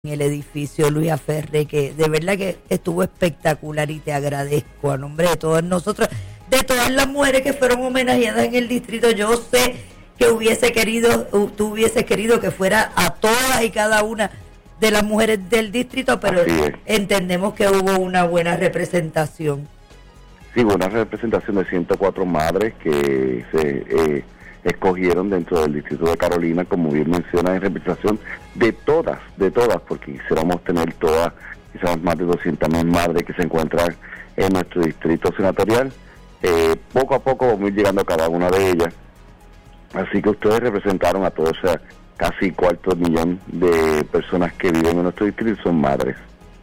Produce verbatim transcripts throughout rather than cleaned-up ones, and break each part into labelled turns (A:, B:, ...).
A: en el edificio Luis Aferre, que de verdad que estuvo espectacular y te agradezco a nombre de todos nosotros, de todas las mujeres que fueron homenajeadas en el distrito. Yo sé que hubiese querido, tú hubieses querido que fuera a todas y cada una de las mujeres del distrito, pero entendemos que hubo una buena representación.
B: Sí, una representación de ciento cuatro madres que se eh, escogieron dentro del distrito de Carolina, como bien menciona, en representación de todas, de todas, porque quisiéramos tener todas, quizás más de doscientas mil madres que se encuentran en nuestro distrito senatorial. Eh, poco a poco vamos a ir llegando a cada una de ellas, así que ustedes representaron a todos, o sea, casi cuarto millón de personas que viven en nuestro distrito y son madres.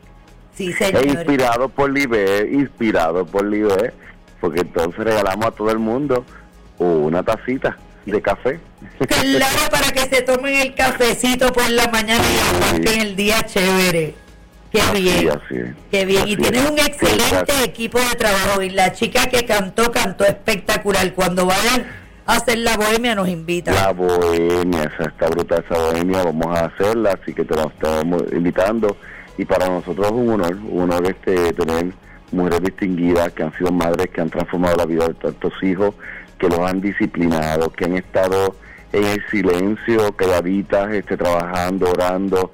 A: Sí, señor.
B: E inspirado por Libe, inspirado por Libe, porque entonces regalamos a todo el mundo una tacita de café.
A: Claro, para que se tomen el cafecito por la mañana y aguanten el día chévere. Qué bien,
B: así, así,
A: qué bien.
B: así
A: Y tienes
B: es.
A: un excelente
B: Sí,
A: equipo de trabajo. Y la chica que cantó, cantó espectacular. Cuando vayan a hacer la bohemia, nos invitan.
B: La bohemia, esa está brutal, esa bohemia, vamos a hacerla, así que te la estamos invitando. Y para nosotros es un honor, un honor este tener mujeres distinguidas que han sido madres, que han transformado la vida de tantos hijos, que los han disciplinado, que han estado en el silencio, calladitas, este, trabajando, orando,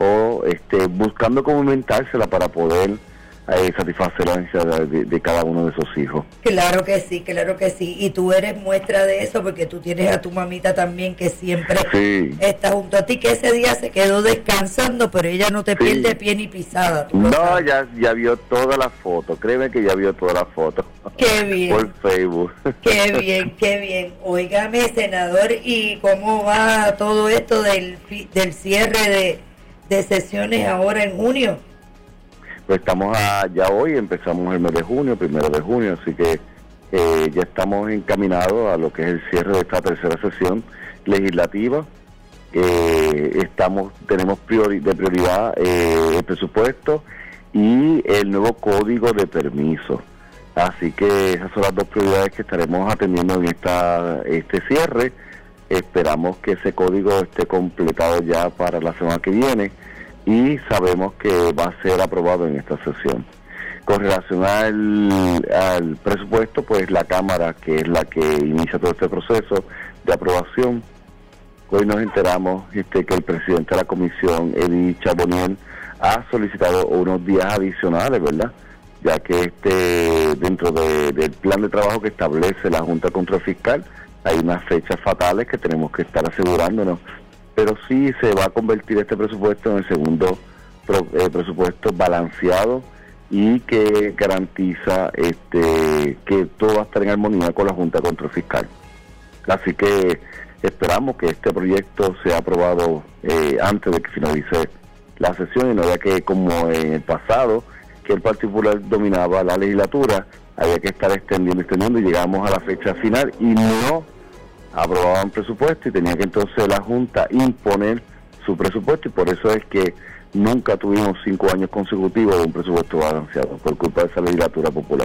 B: o este, buscando cómo inventársela para poder eh, satisfacer la necesidad de, de cada uno de esos hijos.
A: Claro que sí, claro que sí. Y tú eres muestra de eso, porque tú tienes a tu mamita también, que siempre sí está junto a ti, que ese día se quedó descansando, pero ella no te sí. pierde pie ni pisada.
B: No, ya, ya vio todas las fotos, créeme que ya vio todas las fotos.
A: Qué bien.
B: Por Facebook.
A: Qué bien, qué bien. Óigame, senador, ¿y cómo va todo esto del, del cierre de, de sesiones ahora en junio?
B: Pues estamos a, ya hoy, empezamos el mes de junio, primero de junio, así que eh, ya estamos encaminados a lo que es el cierre de esta tercera sesión legislativa. Eh, estamos, tenemos priori, de prioridad eh, el presupuesto y el nuevo código de permiso. Así que esas son las dos prioridades que estaremos atendiendo en esta este cierre. Esperamos que ese código esté completado ya para la semana que viene y sabemos que va a ser aprobado en esta sesión. Con relación al, al presupuesto, pues la Cámara, que es la que inicia todo este proceso de aprobación, hoy nos enteramos este, que el presidente de la comisión, Eddie Charbonnier, ha solicitado unos días adicionales, ¿verdad?, ya que este dentro de, del plan de trabajo que establece la Junta de Control Fiscal hay unas fechas fatales que tenemos que estar asegurándonos, pero sí se va a convertir este presupuesto en el segundo pro, eh, presupuesto balanceado y que garantiza este que todo va a estar en armonía con la Junta de Control Fiscal. Así que esperamos que este proyecto sea aprobado eh, antes de que finalice la sesión y no ya que como en el pasado que el Partido Popular dominaba la legislatura, había que estar extendiendo, extendiendo y llegamos a la fecha final y no aprobaban presupuesto y tenía que entonces la Junta imponer su presupuesto y por eso es que nunca tuvimos cinco años consecutivos de un presupuesto balanceado por culpa de esa legislatura popular.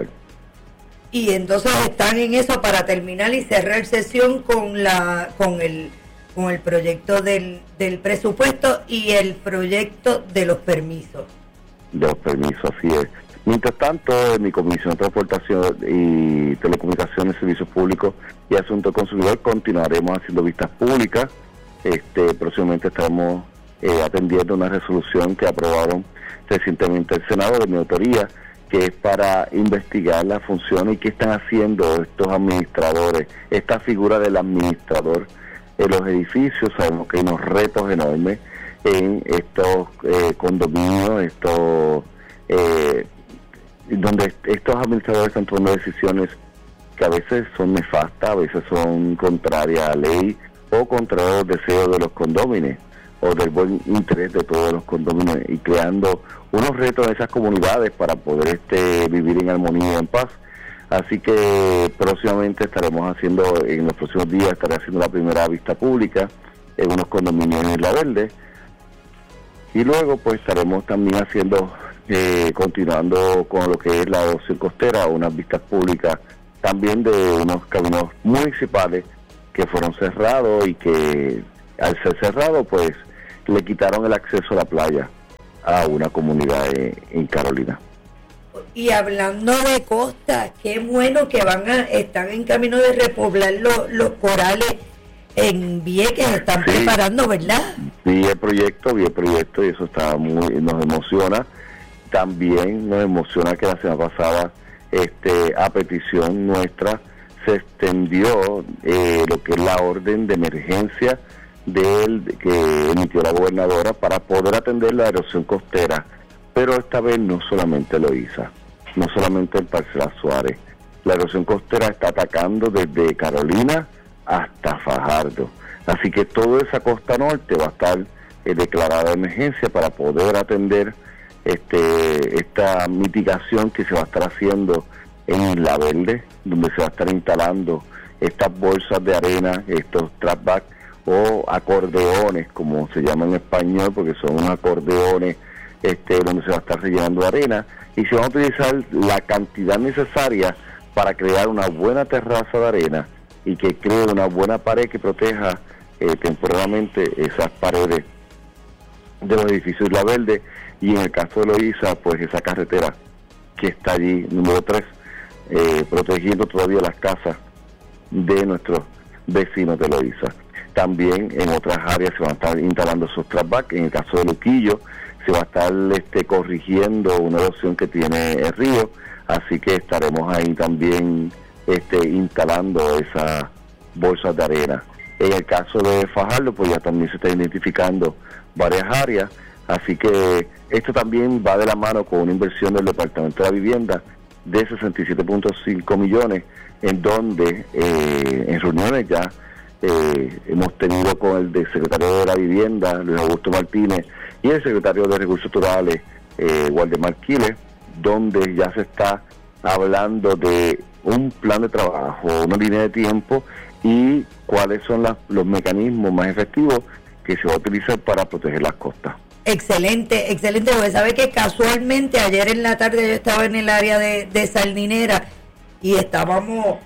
A: Y entonces están en eso para terminar y cerrar sesión con la con el con el proyecto del, del presupuesto y el proyecto de los permisos.
B: De los permisos, así es. Mientras tanto, en mi Comisión de Transportación y Telecomunicaciones, Servicios Públicos y Asuntos del Consumidor continuaremos haciendo vistas públicas. Este, próximamente estaremos eh, atendiendo una resolución que aprobaron recientemente el Senado de mi autoría, que es para investigar la función y qué están haciendo estos administradores, esta figura del administrador en los edificios. Sabemos que hay unos retos enormes en estos eh, condominios, estos eh, donde estos administradores están tomando decisiones que a veces son nefastas, a veces son contrarias a la ley o contrarias a los deseos de los condóminos o del buen interés de todos los condóminos y creando unos retos en esas comunidades para poder este vivir en armonía y en paz. Así que próximamente estaremos haciendo, en los próximos días estaré haciendo la primera vista pública en unos condominios en Isla Verde y luego pues estaremos también haciendo Eh, continuando con lo que es la adopción costera, unas vistas públicas también de unos caminos municipales que fueron cerrados y que al ser cerrados pues le quitaron el acceso a la playa. a una comunidad en, en Carolina.
A: Y hablando de costa, qué bueno que van a están en camino de repoblar los, los corales en Vieques, están sí, preparando, ¿verdad?
B: Vi el proyecto, vi el proyecto y eso está muy, nos emociona. También nos emociona que la semana pasada, este, a petición nuestra, se extendió eh, lo que es la orden de emergencia del que emitió la gobernadora para poder atender la erosión costera, pero esta vez no solamente Loíza, no solamente el Parcela Suárez, la erosión costera está atacando desde Carolina hasta Fajardo, así que toda esa costa norte va a estar eh, declarada de emergencia para poder atender este esta mitigación que se va a estar haciendo en Isla Verde, donde se va a estar instalando estas bolsas de arena, estos trapbacks o acordeones, como se llama en español, porque son unos acordeones este, donde se va a estar rellenando arena, y se va a utilizar la cantidad necesaria para crear una buena terraza de arena y que cree una buena pared que proteja eh, temporalmente esas paredes de los edificios de Isla Verde, y en el caso de Loíza, pues esa carretera que está allí, número tres, eh, protegiendo todavía las casas de nuestros vecinos de Loíza. También en otras áreas se van a estar instalando esos trapbacks. En el caso de Luquillo se va a estar este, corrigiendo una erosión que tiene el río, así que estaremos ahí también este, instalando esas bolsas de arena. En el caso de Fajardo, pues ya también se está identificando varias áreas, así que esto también va de la mano con una inversión del Departamento de la Vivienda de sesenta y siete punto cinco millones, en donde eh, en reuniones ya Eh, hemos tenido con el de secretario de la Vivienda, Luis Augusto Martínez, y el secretario de Recursos Naturales, eh, Waldemar Quiles, donde ya se está hablando de un plan de trabajo, una línea de tiempo y cuáles son las, los mecanismos más efectivos que se va a utilizar para proteger las costas.
A: Excelente, excelente, porque sabe que casualmente ayer en la tarde yo estaba en el área de, de Sardinera y estábamos...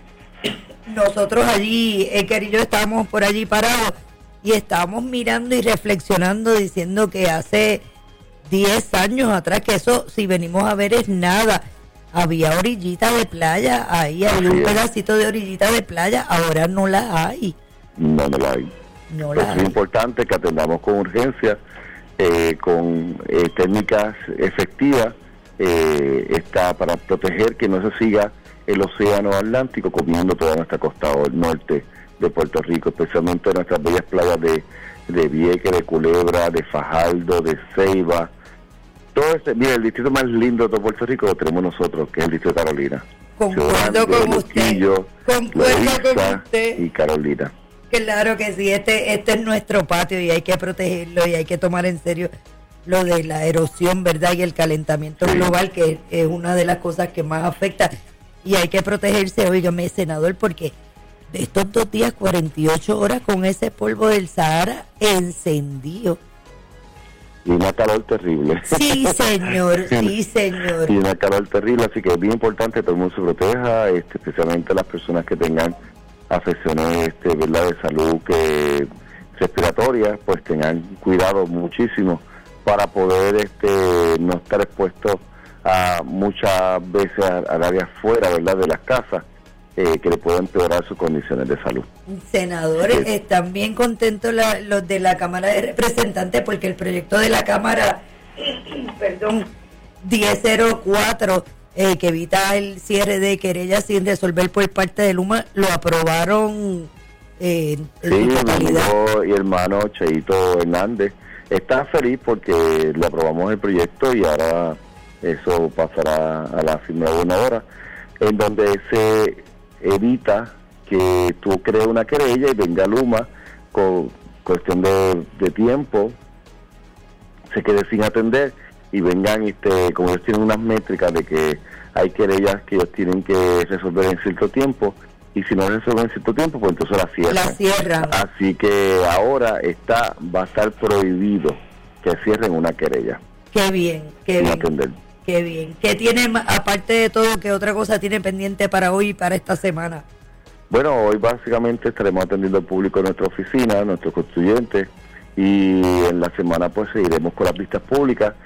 A: Nosotros allí, Eker y yo estábamos por allí parados y estábamos mirando y reflexionando diciendo que hace diez años atrás, que eso si venimos a ver es nada, había orillitas de playa, ahí había un pedacito de orillita de playa, ahora no la hay.
B: No, no la hay.
A: No la
B: hay. Es importante que atendamos con urgencia, eh, con eh, técnicas efectivas, eh, está para proteger que no se siga el océano Atlántico comiendo toda nuestra costa norte de Puerto Rico, especialmente nuestras bellas playas de, de Vieques, de Culebra, de Fajardo, de Ceiba. Todo este, mira, el distrito más lindo de todo Puerto Rico lo tenemos nosotros, que es el distrito de Carolina.
A: Concuerdo con usted. Concuerdo con usted.
B: Y Carolina.
A: Claro que sí, este, este es nuestro patio y hay que protegerlo y hay que tomar en serio lo de la erosión, ¿verdad? Y el calentamiento sí. global, que es una de las cosas que más afecta. Y hay que protegerse, oígame, senador, porque de estos dos días, cuarenta y ocho horas con ese polvo del Sahara encendido.
B: Y una calor terrible.
A: Sí, señor, sí, señor.
B: Y una calor terrible, así que es bien importante que todo el mundo se proteja, este, especialmente las personas que tengan afecciones este, ¿verdad? de salud que respiratorias, pues tengan cuidado muchísimo para poder este, no estar expuestos a muchas veces al área fuera, ¿verdad?, de las casas, eh, que le pueden empeorar sus condiciones de salud.
A: Senadores, sí. Están bien contentos la, los de la Cámara de Representantes porque el proyecto de la Cámara, perdón, diez cero cuatro, eh, que evita el cierre de querellas sin resolver por parte de Luma, lo aprobaron eh, en
B: sí,
A: su totalidad.
B: Sí, mi hermano Cheito Hernández está feliz porque le aprobamos el proyecto y ahora eso pasará a la firma de una hora, en donde se evita que tú crees una querella y venga Luma con cuestión de, de tiempo, se quede sin atender y vengan, este, como ellos tienen unas métricas de que hay querellas que ellos tienen que resolver en cierto tiempo, y si no resuelven en cierto tiempo, pues entonces la cierran.
A: La cierran.
B: Así que ahora está, va a estar prohibido que cierren una querella.
A: Qué bien, qué
B: sin
A: bien.
B: atender.
A: Qué bien. ¿Qué tiene, aparte de todo, qué otra cosa tiene pendiente para hoy y para esta semana?
B: Bueno, hoy básicamente estaremos atendiendo al público en nuestra oficina, nuestros constituyentes, y en la semana pues seguiremos con las vistas públicas.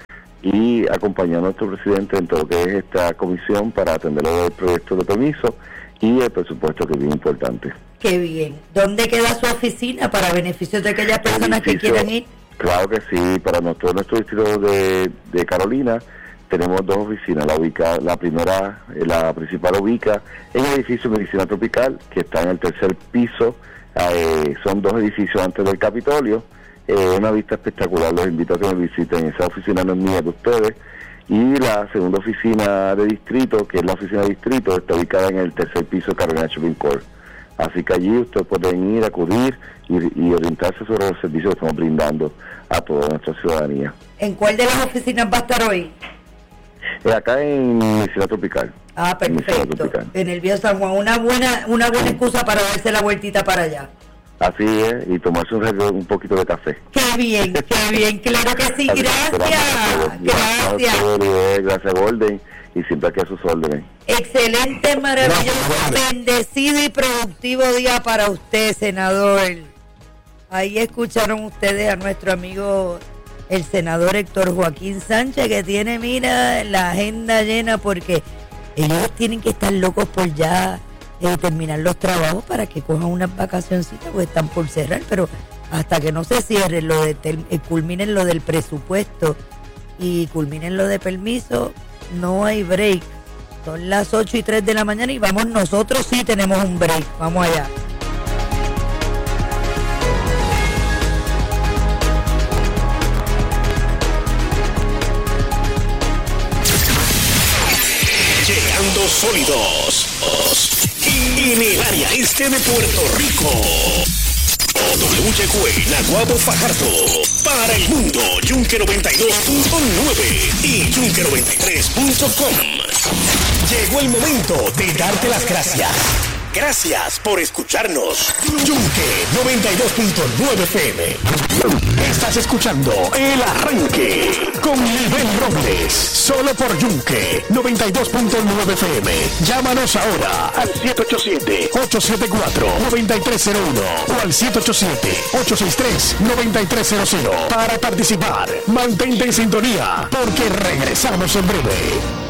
B: y acompañar a nuestro presidente en todo lo que es esta comisión para atender los proyectos de permiso y el presupuesto, que es bien importante.
A: Qué bien. ¿Dónde queda su oficina para beneficio de aquellas personas que quieran ir?
B: Claro que sí, para nuestro, nuestro distrito de, de Carolina tenemos dos oficinas. La ubica, la primera, la principal ubica en el edificio Medicina Tropical, que está en el tercer piso. Eh, son dos edificios antes del Capitolio. Eh, una vista espectacular, los invito a que me visiten. Esa oficina no es mía, de ustedes. Y la segunda oficina de distrito, que es la oficina de distrito, está ubicada en el tercer piso de Carolina Shopping Court. Así que allí ustedes pueden ir, acudir y, y orientarse sobre los servicios que estamos brindando a toda nuestra ciudadanía.
A: ¿En cuál de las oficinas va a estar hoy?
B: Eh, acá en Medicina Tropical.
A: Ah, perfecto. En, en el Viejo San Juan. Una buena, una buena excusa para darse la vueltita para allá.
B: Así es, y tomarse un, un poquito de café.
A: Qué bien, qué bien, claro que sí, gracias.
B: Gracias, gracias Golden, y siempre aquí a sus órdenes.
A: Excelente, maravilloso, bendecido y productivo día para usted, senador. Ahí escucharon ustedes a nuestro amigo el senador Héctor Joaquín Sánchez, que tiene, mira, la agenda llena, porque ellos tienen que estar locos por ya Eh, terminar los trabajos para que cojan unas vacacioncitas, porque están por cerrar, pero hasta que no se cierre lo de ter, eh, culminen lo del presupuesto y culminen lo de permiso, no hay break. Son las ocho y tres de la mañana y vamos, nosotros sí tenemos un break. Vamos allá.
C: Llegando sólidos en el área este de Puerto Rico. W Y Q E Naguabo Fajardo para el mundo, Yunque noventa y dos punto nueve y Yunque noventa y tres punto com. Llegó el momento de darte las gracias. Gracias por escucharnos. Yunque noventa y dos punto nueve F M. Estás escuchando El Arranque con Nivel Robles. Solo por Yunque noventa y dos punto nueve F M. Llámanos ahora al siete ocho siete, ocho siete cuatro, nueve tres cero uno o al siete ocho siete, ocho seis tres, nueve tres cero cero para participar. Mantente en sintonía porque regresamos en breve.